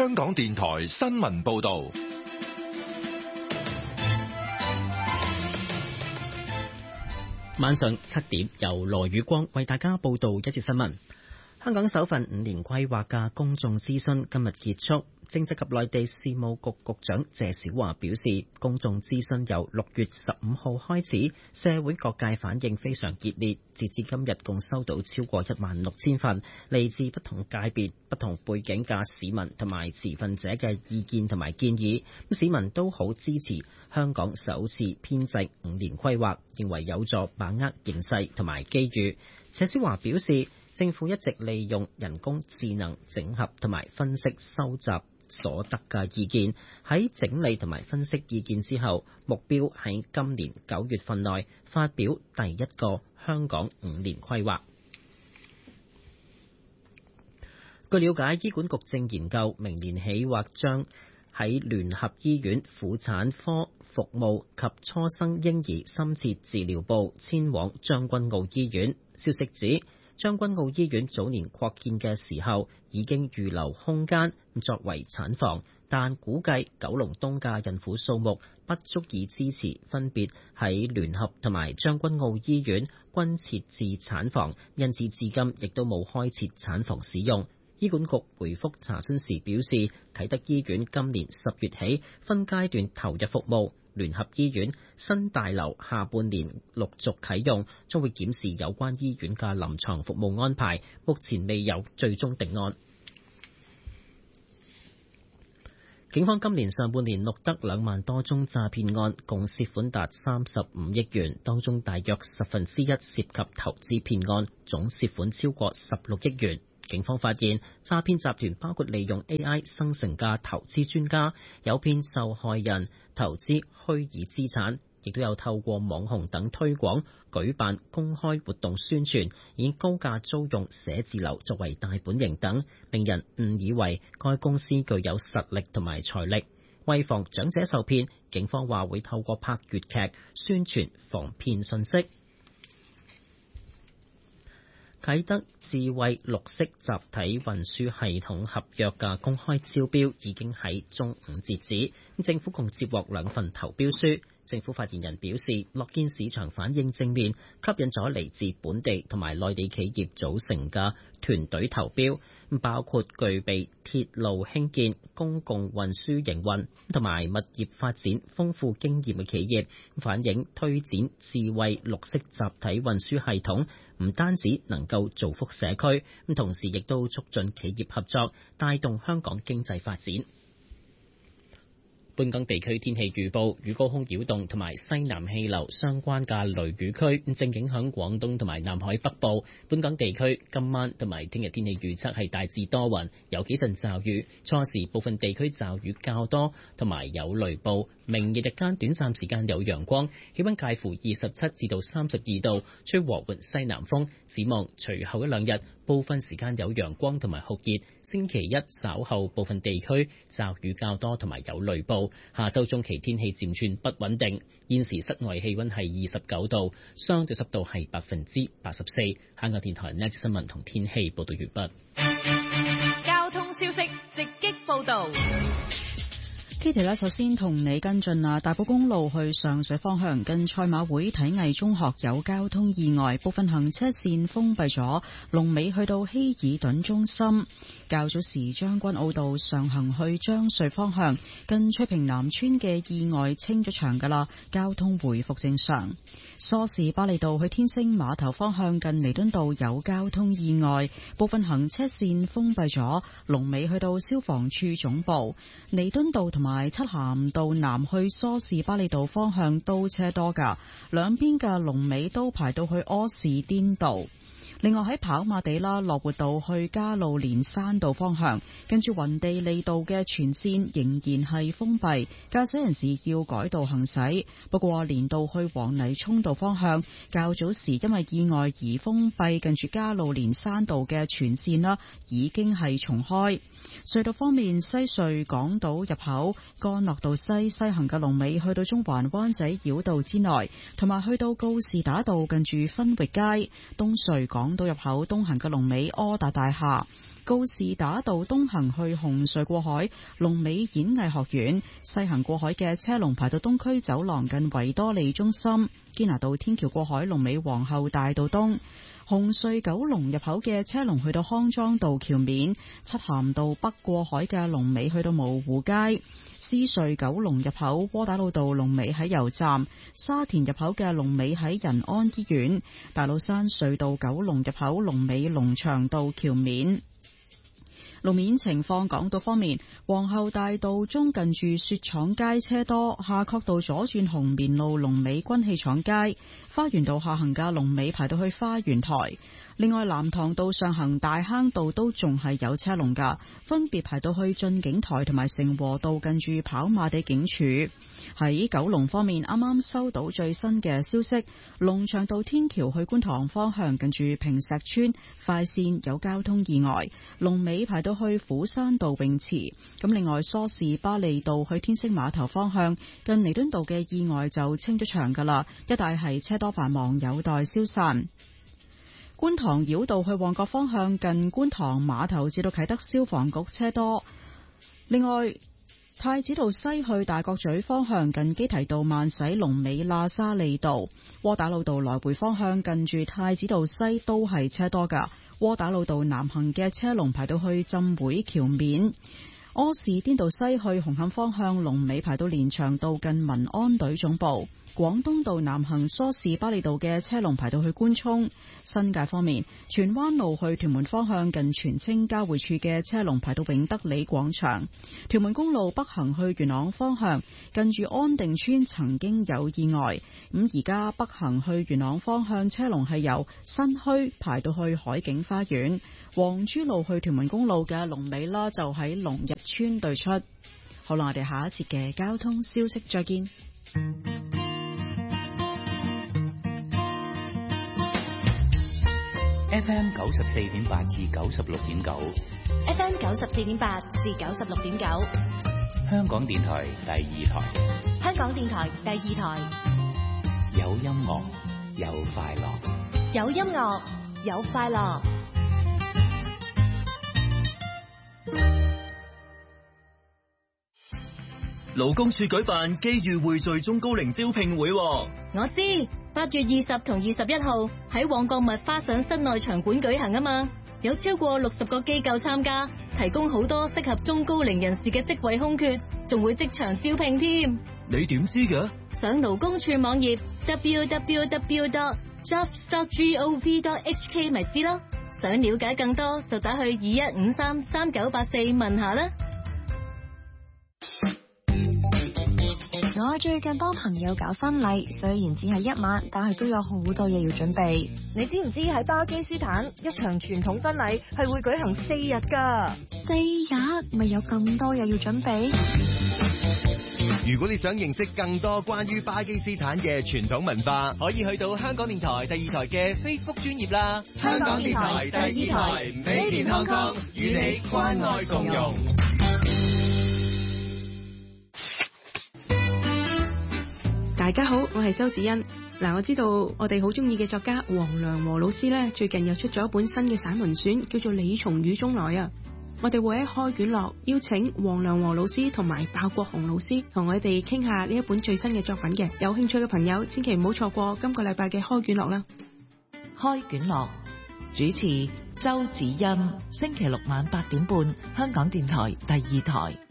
香港電台新聞報道。 晚上7點，由羅宇光為大家報道一節新聞。香港首份5年規劃嘅公眾諮詢今日結束。政制及內地事務局局長謝小華表示，公眾諮詢由6月15號開始，社會各界反應非常熱烈，截至今日共收到超過16000份嚟自不同界別、不同背景嘅市民同埋持份者嘅意見同埋建議。市民都好支持香港首次編制5年規劃，認為有助把握形勢同埋機遇。謝小華表示，政府一直利用人工智能整合同埋分析收集所得嘅意見，喺整理同埋分析意見之後，目標喺今年9月份內發表第一個香港5年規劃。據了解，醫管局正研究明年起或將喺聯合醫院婦產科服務及初生嬰兒深切治療部遷往將軍澳醫院。消息指，將軍澳醫院早年擴建嘅時候已經預留空間作為產房，但估計九龍東嘅孕婦數目不足以支持分別喺聯合同埋將軍澳醫院均設置產房，因此至今亦都冇開設產房使用。醫管局回覆查詢時表示，啟德醫院今年10月起分階段投入服務，聯合醫院新大樓下半年陸續啟用，將會檢視有關醫院嘅臨床服務安排，目前未有最終定案。警方今年上半年錄得2萬多宗詐騙案，共涉款達35億元，當中大約1/10涉及投資騙案，總涉款超過16億元。警方發現，詐騙集團包括利用 AI 生成嘅投資專家，誘騙受害人投資虛擬資產，亦都有透過網紅等推廣，舉辦公開活動宣傳，以高價租用寫字樓作為大本營等，令人誤以為該公司具有實力同埋財力。為防長者受騙，警方話會透過拍粵劇宣傳防騙信息。啟德智慧綠色集體運輸系統合約嘅公開招標已經喺中午截止，政府共接獲2份投標書。政府發言人表示，樂見市場反應正面，吸引咗嚟自本地同埋內地企業組成嘅團隊投標，包括具備鐵路興建、公共運輸營運同埋物業發展豐富經驗嘅企業，反映推展智慧綠色集體運輸系統唔單止能夠造福社區，同時亦都促進企業合作，帶動香港經濟發展。本港地區天氣預報，與高空擾動同埋西南氣流相關嘅雷雨區正影響廣東同埋南海北部。本港地區今晚同埋聽日天氣預測係大致多雲，有幾陣驟雨，初時部分地區驟雨較多，同埋有雷暴。明日日間短暫時間有陽光，氣溫介乎27至到32度，吹和緩西南風。展望隨後一兩日，部分時間有陽光同埋酷熱。星期一稍後部分地區驟雨較多，同埋有雷暴。下周中期天氣漸轉不穩定。現時室外氣溫係29度，相對濕度係84%。香港電台呢節新聞同天氣報道完畢。 交通消息直擊報道。 Kitty 咧，首先同你跟進大埔公路去上水方向近賽馬會體藝中學有交通意外，部分行車線封閉咗，龍尾去到希爾頓中心。較早時將軍澳道上行去將穗方向近翠屏南村嘅意外清咗場噶啦，交通回復正常。梳士巴利道去天星碼頭方向近彌敦道有交通意外，部分行車線封閉咗，龍尾去到消防處總部。彌敦道同埋漆咸道南去梳士巴利道方向都車多噶，兩邊嘅龍尾都排到去柯士甸道。另外喺跑馬地啦，樂活道去加路連山道方向，跟住雲地利道嘅全線仍然係封閉，駕駛人士要改道行駛。不過連道去黃泥涌道方向，較早時因為意外而封閉，跟住加路連山道嘅全線啦，已經係重開。隧道方面，西隧港島入口干諾道西行嘅龍尾去到中環灣仔繞道之內，同埋去到告士打道近住分域街。東隧港島入口東行嘅龍尾柯達大廈。 告士打道東行去紅隧過海，龍尾演藝學院；西行過海嘅車龍排到東區走廊近維多利中心。堅拿道天橋過海，龍尾皇后大道東。紅隧九龍入口嘅車龍去到康莊道橋面，漆咸道北過海嘅龍尾去到蕪湖街。獅隧九龍入口窩打老道龍尾喺油站，沙田入口嘅龍尾喺仁安醫院。大老山隧道九龍入口龍尾龍翔道橋面。路面情況，港島方面，皇后大道中近住雪廠街車多，夏慤道左轉紅棉路龍尾軍器廠街，花園道下行嘅龍尾排到去花園台。另外，藍塘道上行大坑道都仲係有車龍㗎，分別排到去駿景台同埋成和道近住跑馬地警署。喺九龍方面，啱啱收到最新嘅消息，龍翔道天橋去觀塘方向近住坪石邨快線有交通意外，龍尾排到去虎山道泳池。咁另外，梳士巴利道去天星碼頭方向近彌敦道嘅意外就清咗場㗎啦，一帶係車多繁忙，有待消散。觀塘繞道去旺角方向近觀塘碼頭至到啟德消防局車多。另外，太子道西去大角咀方向近基提道慢駛龍尾喇沙利道。窩打老道來回方向近住太子道西都係車多㗎。窩打老道南行嘅車龍排到去浸會橋面。柯士甸道西去紅磡方向龍尾排到連翔道近民安隊總部。廣東道南行梳士巴利道嘅車龍排到去官涌。新界方面，荃灣路去屯門方向近荃青交匯處嘅車龍排到永德里廣場。屯門公路北行去元朗方向近住安定村曾經有意外，咁而家北行去元朗方向車龍係由新墟排到去海景花園。黃珠路去屯門公路嘅龍尾啦，就喺龍日村對出。好啦，我哋下一節嘅交通消息再見。 FM 94.8至96.9 FM 94.8至96.9， 香港電台第二台。 香港電台第二台， 有音樂，有快樂， 有音樂，有快樂。 勞工處舉辦機遇匯聚中高齡招聘會。 我知8月20同21號喺旺角麥花臣室內場館舉行啊嘛，有超過60個機構參加，提供好多適合中高齡人士嘅職位空缺，仲會即場招聘添。 你點知嘅？ 上勞工處網頁 www.jobs.gov.hk 咪知咯。想了解更多就打去21533984問下啦。 我最近幫朋友搞婚禮，雖然只係1晚，但係都有好多嘢要準備。 你知唔知喺巴基斯坦一場傳統婚禮係會舉行4日㗎 ？4日咪有咁多嘢要準備？ 如果你想認識更多關於巴基斯坦嘅傳統文化， 可以去到香港電台第二台嘅 Facebook 專頁啦。 香港電台第二台，Made in Hong Kong，與你關愛共融。 大家好，我係周子欣。我知道我哋好中意嘅作家黃良和老師呢，最近又出咗一本新嘅散文選，叫做《你從雨中來》啊。我哋會喺開卷樂邀請黃良和老師同埋鮑國雄老師同我哋傾下呢一本最新嘅作品嘅。有興趣嘅朋友千祈唔好錯過今個禮拜嘅開卷樂啦。 開卷樂主持周子欣，星期六晚8點半，香港電台第二台。